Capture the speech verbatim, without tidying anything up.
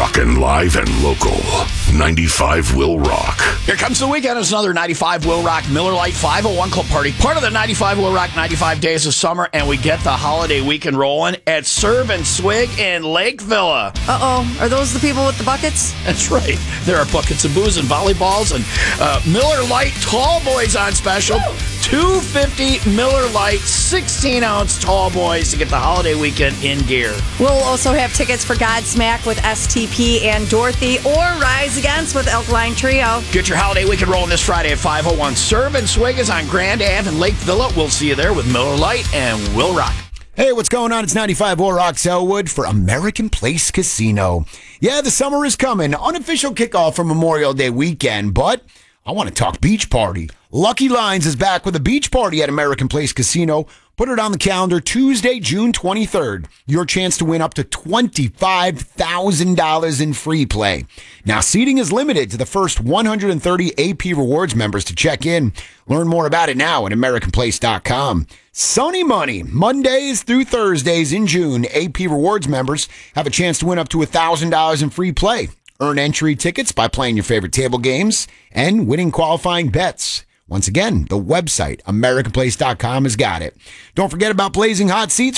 Rockin' live and local. ninety-five Will Rock. Here comes the weekend. It's another ninety-five Will Rock Miller Lite five oh one Club Party. Part of the ninety-five Will Rock ninety-five Days of Summer, and we get the holiday weekend rolling at Serve and Swig in Lake Villa. Uh-oh. Are those the people with the buckets? That's right. There are buckets of booze and volleyballs and uh, Miller Lite Tall Boys on special. two fifty Miller Lite sixteen ounce Tall Boys to get the holiday weekend in gear. We'll also have tickets for Godsmack with S T P and Dorothy, or Rise Against with Alkaline Trio. Get your holiday weekend rolling this Friday at five oh one. Serve and Swig is on Grand Ave in Lake Villa. We'll see you there with Miller Lite and Will Rock. Hey, what's going on? It's ninety-five Will Rock Selwood for American Place Casino. Yeah, the summer is coming. Unofficial kickoff for Memorial Day weekend, but I want to talk beach party. Lucky Lines is back with a beach party at American Place Casino. Put it on the calendar, Tuesday, June twenty-third. Your chance to win up to twenty-five thousand dollars in free play. Now, seating is limited to the first one hundred thirty A P Rewards members to check in. Learn more about it now at American Place dot com. Sunny Money, Mondays through Thursdays in June. A P Rewards members have a chance to win up to one thousand dollars in free play. Earn entry tickets by playing your favorite table games and winning qualifying bets. Once again, the website, American Place dot com, has got it. Don't forget about Blazing Hot Seats